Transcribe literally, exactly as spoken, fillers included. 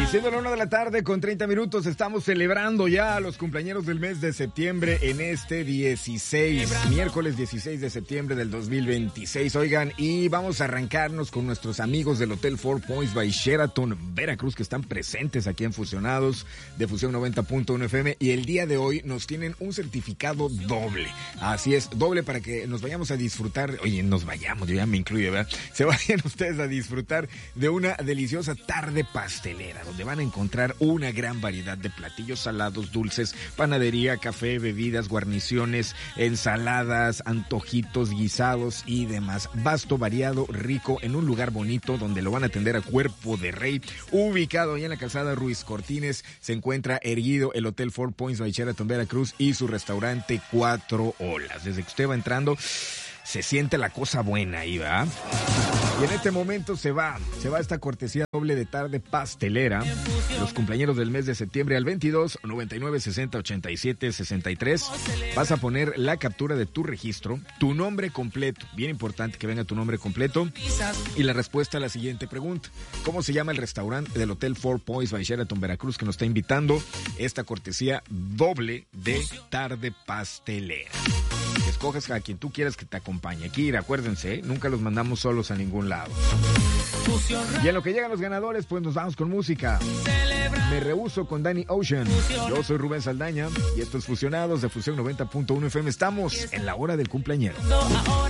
Siendo la una de la tarde con treinta minutos, estamos celebrando ya a los cumpleaños del mes de septiembre en este dieciséis, miércoles dieciséis de septiembre del dos mil veintiséis. Oigan, y vamos a arrancarnos con nuestros amigos del Hotel Four Points by Sheraton Veracruz, que están presentes aquí en Fusionados de Fusión noventa punto uno F M, y el día de hoy nos tienen un certificado doble. Así es, doble para que nos vayamos a disfrutar, oye, nos vayamos, yo ya me incluyo, ¿verdad? Se vayan ustedes a disfrutar de una deliciosa tarde pastelera, donde van a encontrar una gran variedad de platillos salados, dulces, panadería, café, bebidas, guarniciones, ensaladas, antojitos, guisados y demás. Vasto, variado, rico, en un lugar bonito donde lo van a atender a cuerpo de rey. Ubicado ahí en la calzada Ruiz Cortines, se encuentra erguido el Hotel Four Points by Sheraton Veracruz y su restaurante Cuatro Olas. Desde que usted va entrando, se siente la cosa buena ahí, ¿va? Y en este momento se va, se va esta cortesía doble de tarde pastelera. Los cumpleaños del mes de septiembre al veintidós, noventa y nueve, sesenta, ochenta y siete, sesenta y tres. Vas a poner la captura de tu registro, tu nombre completo, bien importante que venga tu nombre completo, y la respuesta a la siguiente pregunta. ¿Cómo se llama el restaurante del Hotel Four Points by Sheraton Veracruz que nos está invitando esta cortesía doble de tarde pastelera? Escoges a quien tú quieras que te acompañe. Aquí, acuérdense, ¿eh? Nunca los mandamos solos a ningún lado. Y en lo que llegan los ganadores, pues nos vamos con música. Me Rehuso con Danny Ocean. Yo soy Rubén Saldaña y estos Fusionados de Fusión noventa punto uno F M. Estamos en la hora del cumpleañero.